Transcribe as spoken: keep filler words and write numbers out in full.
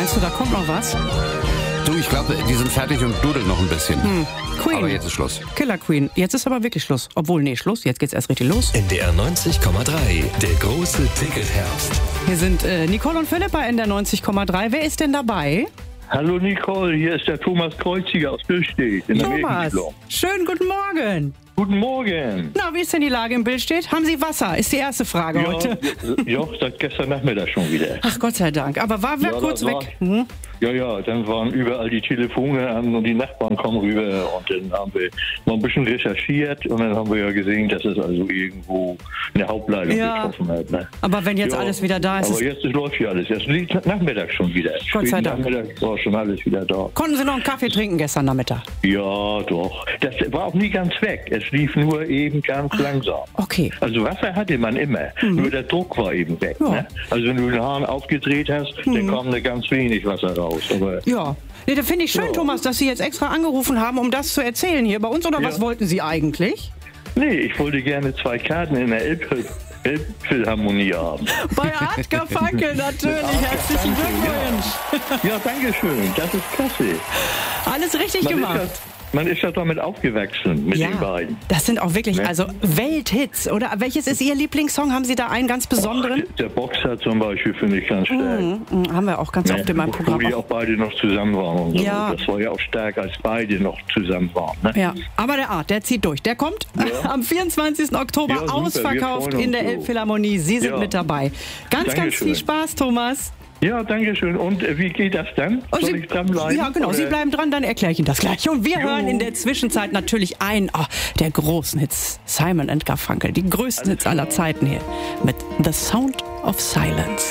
Meinst du, da kommt noch was? Du, ich glaube, die sind fertig und dudeln noch ein bisschen. Hm. Queen. Aber jetzt ist Schluss. Killer Queen. Jetzt ist aber wirklich Schluss. Obwohl, nee, Schluss. Jetzt geht's erst richtig los. N D R neunzig Komma drei, der große Ticketherbst. Hier sind äh, Nicole und Philippa in der neunzig Komma drei. Wer ist denn dabei? Hallo Nicole, hier ist der Thomas Kreuziger aus Billstedt in der Thomas, Märchensiedlung. schönen guten Morgen. Guten Morgen. Na, wie ist denn die Lage im Billstedt? Haben Sie Wasser? Ist die erste Frage Ja, heute. ja, seit gestern Nachmittag schon wieder. Ach Gott sei Dank. Aber war wer Ja, kurz das war- weg? Hm? Ja, ja, dann waren überall die Telefone an und die Nachbarn kommen rüber und dann haben wir mal ein bisschen recherchiert und dann haben wir ja gesehen, dass es also irgendwo eine Hauptleitung Ja. getroffen hat. Ne? Aber wenn jetzt Ja, alles wieder da ist, Aber ist jetzt ist, läuft ja alles. Jetzt liegt Nachmittag schon wieder. Gott sei Späten Dank. Nachmittag war schon alles wieder da. konnten Sie noch einen Kaffee trinken gestern Nachmittag? Ja, doch. Das war auch nie ganz weg. Es lief nur eben ganz langsam. Okay. Also Wasser hatte man immer, nur der Druck war eben weg. Ja. Ne? Also wenn du den Hahn aufgedreht hast, dann kam da ganz wenig Wasser raus. Aber Ja. Nee, da finde ich schön, Ja. Thomas, dass Sie jetzt extra angerufen haben, um das zu erzählen hier bei uns. Oder Ja. was wollten Sie eigentlich? nee, ich wollte gerne zwei Karten in der Elbphil- Elbphilharmonie haben. Bei Artger Funkel, natürlich. Herzlichen Glückwunsch. Ja, danke schön, das ist klasse. Alles richtig Man ist, gemacht. ja, man ist ja damit aufgewachsen mit den beiden. das sind auch wirklich, Ne? also Welthits, oder? Welches ist Ihr Lieblingssong? Haben Sie da einen ganz besonderen? Der Boxer zum Beispiel finde ich ganz stark. Mhm, haben wir auch ganz Ne? oft in meinem Wo Programm. die Auch. auch beide noch zusammen waren. Und so. Ja. Das war ja auch stark, als beide noch zusammen waren. Ne? Ja, aber der Art, der zieht durch. Der kommt Ja. am vierundzwanzigsten Oktober Ja, super, wir ausverkauft freuen in der uns so. Elbphilharmonie. Sie sind Ja. mit dabei. Ganz, ganz Dankeschön. viel Spaß, Thomas. Ja, danke schön. Und äh, wie geht das dann? Und Soll Sie, ich dranbleiben? ja, genau. Sie oder? bleiben dran, dann erkläre ich Ihnen das gleich. Und wir Jo. hören in der Zwischenzeit natürlich einen oh, der großen Hits. Simon and Garfunkel, die größten Hits aller Zeiten hier. Mit The Sound of Silence.